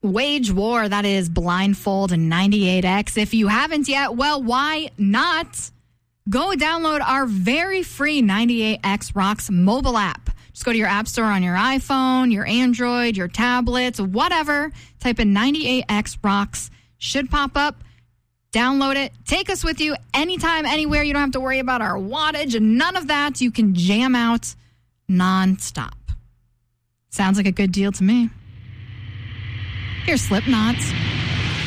Wage war, that is Blindfold 98X. If you haven't yet, well, why not? Go download our very free 98X Rocks mobile app. Just go to your app store on your iPhone, your Android, your tablets, whatever. Type in 98X Rocks. Should pop up. Download it. Take us with you anytime, anywhere. You don't have to worry about our wattage and none of that. You can jam out nonstop. Sounds like a good deal to me. Here's Slipknot.